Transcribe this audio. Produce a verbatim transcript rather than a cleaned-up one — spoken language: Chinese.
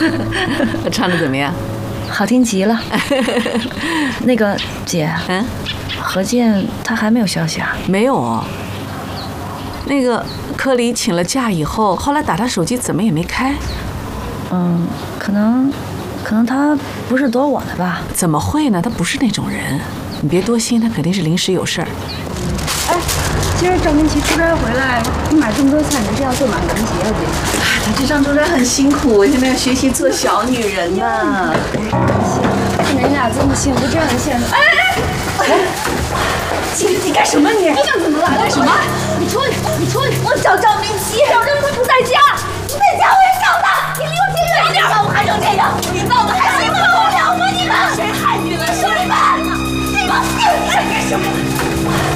我唱的怎么样？ 好听极了。那个姐， 嗯， 何健他还没有消息啊？ 没有哦。那个柯里请了假以后，后来打他手机怎么也没开。 嗯，可能，可能他不是躲我的吧？ 怎么会呢？他不是那种人，你别多心，他肯定是临时有事儿。 哎，今儿赵明奇出差回来，你买这么多菜，你是要做满元节啊，姐？ 他这张出差很辛苦，现在要学习做小女人呢。 看人俩这么幸福，这样的羡慕。哎哎哎！ 姐，你干什么你？ 你想怎么了？干什么？